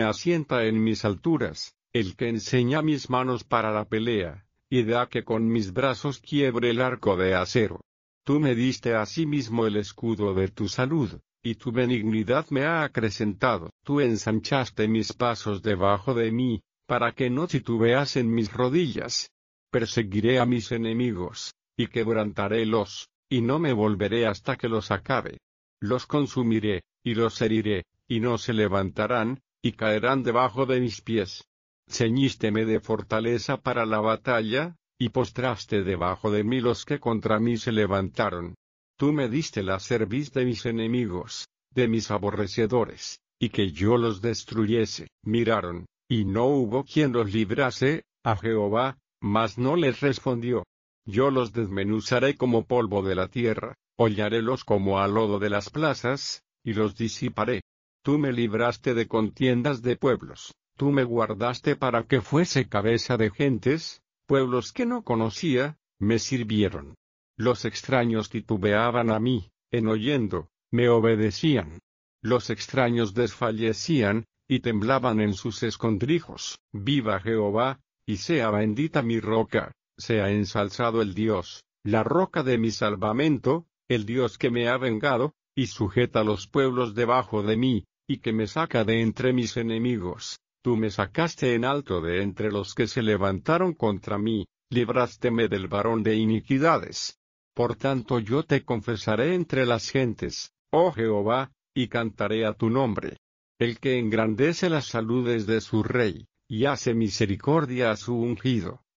asienta en mis alturas, el que enseña mis manos para la pelea, y da que con mis brazos quiebre el arco de acero. Tú me diste asimismo el escudo de tu salud, y tu benignidad me ha acrecentado. Tú ensanchaste mis pasos debajo de mí, para que no titubeas en mis rodillas. Perseguiré a mis enemigos, y quebrantarélos, y no me volveré hasta que los acabe. Los consumiré, y los heriré, y no se levantarán, y caerán debajo de mis pies. Ceñísteme de fortaleza para la batalla, y postraste debajo de mí los que contra mí se levantaron. Tú me diste la cerviz de mis enemigos, de mis aborrecedores, y que yo los destruyese. Miraron, y no hubo quien los librase, a Jehová, mas no les respondió. Yo los desmenuzaré como polvo de la tierra, hollarélos como a lodo de las plazas, y los disiparé. Tú me libraste de contiendas de pueblos, tú me guardaste para que fuese cabeza de gentes, pueblos que no conocía, me sirvieron. Los extraños titubeaban a mí, en oyendo, me obedecían. Los extraños desfallecían, y temblaban en sus escondrijos. Viva Jehová, y sea bendita mi roca, sea ensalzado el Dios, la roca de mi salvamento, el Dios que me ha vengado, y sujeta a los pueblos debajo de mí, y que me saca de entre mis enemigos. Tú me sacaste en alto de entre los que se levantaron contra mí, librásteme del varón de iniquidades. Por tanto yo te confesaré entre las gentes, oh Jehová, y cantaré a tu nombre. El que engrandece las saludes de su rey, y hace misericordia a su ungido,